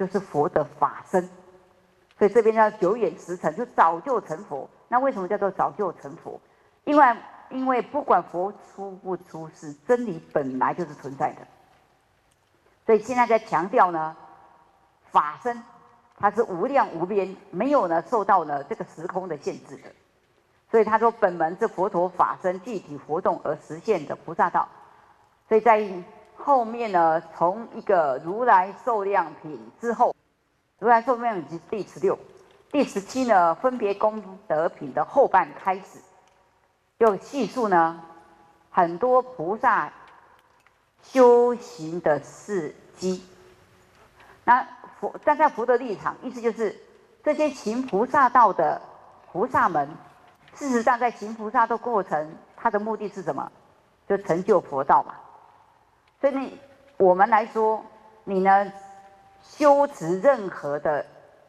就是佛的法身，所以这边叫久远时成，就早就成佛。那为什么叫做早就成佛？因为不管佛出不出世，真理本来就是存在的。所以现在在强调呢，法身它是无量无边，没有呢受到呢这个时空的限制的。所以他说本门是佛陀法身具体活动而实现的菩萨道。所以在后面呢，从一个如来寿量品之后，如来寿量品第16、第17呢，分别功德品的后半开始，又叙述呢很多菩萨修行的事迹。那站在佛的立场，意思就是这些行菩萨道的菩萨们，事实上在行菩萨的过程，他的目的是什么？就成就佛道嘛。所以我们来说，你呢修持任何的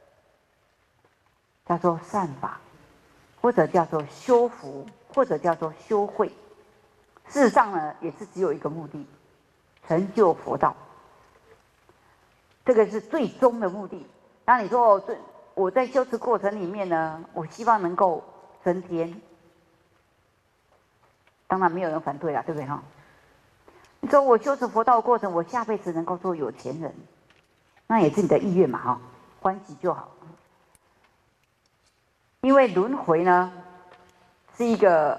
叫做善法，或者叫做修福，或者叫做修慧，事实上呢也是只有一个目的，成就佛道。这个是最终的目的。那你说我在修持过程里面呢，我希望能够升天，当然没有人反对了，对不对哈？你说我修持佛道的过程，我下辈子能够做有钱人，那也是你的意愿嘛哈，欢喜就好。因为轮回呢是一个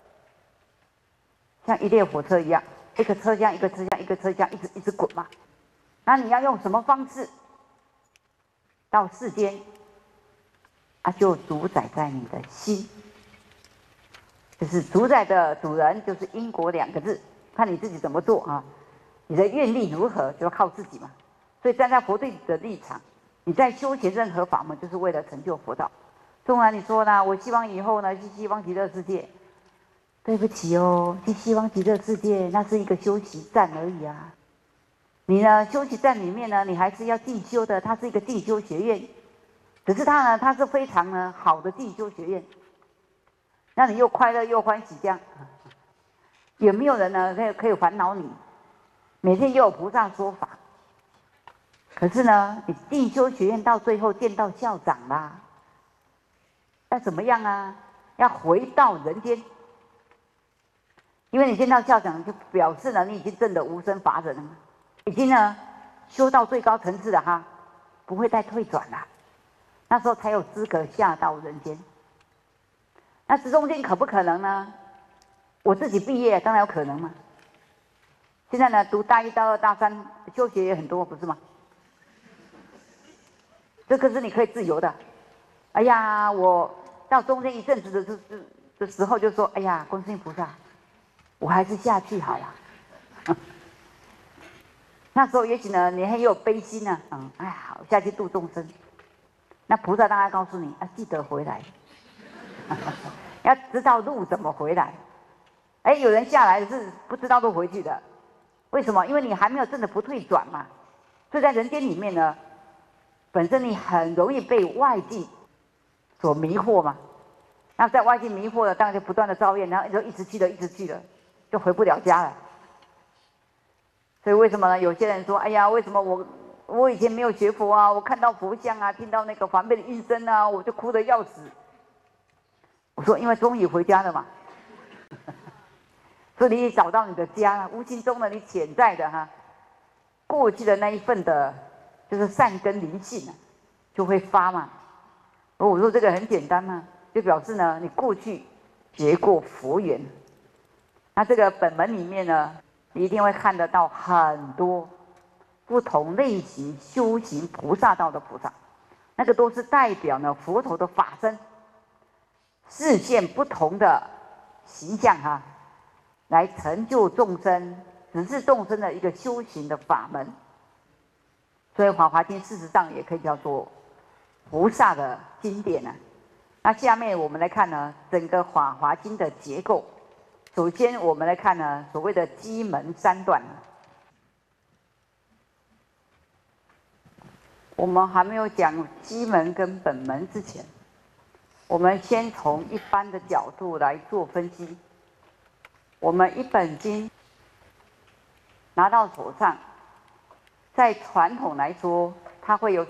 像一列火车一样，一个车厢一个车厢一个车厢一直滚嘛。那你要用什么方式到世间啊？就主宰在你的心，就是主宰的主人就是因果2个字，看你自己怎么做啊。你的愿力如何，就要靠自己嘛。所以站在佛对的立场，你在修行任何法门，就是为了成就佛道。纵然你说呢，我希望以后呢去西方极乐世界，对不起哦，去西方极乐世界那是一个修习站而已啊。你呢修习站里面呢，你还是要进修的，它是一个进修学院，只是它是非常呢好的进修学院，让你又快乐又欢喜这样。有没有人呢可以烦恼你？每天又有菩萨说法，可是呢，你进修学院到最后见到校长啦，要怎么样啊？要回到人间，因为你见到校长，就表示呢你已经证得无生法忍了嘛，已经呢修到最高层次了哈，不会再退转了，那时候才有资格下到人间。那这中间可不可能呢？我自己毕业当然有可能嘛。现在呢读大1、大2、大3，休学也很多，不是吗？这个是你可以自由的。哎呀，我到中间一阵子的时候就说，哎呀，观世音菩萨，我还是下去好了。那时候也许呢，你还有悲心呢，哎呀，我下去度众生。那菩萨当然告诉你，记得回来，要知道路怎么回来。哎，有人下来是不知道路回去的，为什么？因为你还没有真的不退转嘛。所以在人间里面呢，本身你很容易被外境所迷惑嘛。那在外境迷惑了，当然就不断的造业，然后就一直去了，就回不了家了。所以为什么呢？有些人说，哎呀，为什么我以前没有学佛啊？我看到佛像啊，听到那个梵呗的音声啊，我就哭得要死。我说，因为终于回家了嘛。所以你找到你的家，无形中呢，你潜在的过去的那一份的，就是善根灵性就会发嘛。我说这个很简单嘛，就表示呢，你过去结过佛缘。那这个本门里面呢，你一定会看得到很多不同类型修行菩萨道的菩萨，那个都是代表呢佛陀的法身，示现不同的形象来成就众生，只是众生的一个修行的法门。所以《华华经》事实上也可以叫做菩萨的经典啊。那下面我们来看呢，整个《华华经》的结构。首先我们来看呢，所谓的基门3段。我们还没有讲基门跟本门之前，我们先从一般的角度来做分析。我们一本经拿到手上，在传统来说， 它会有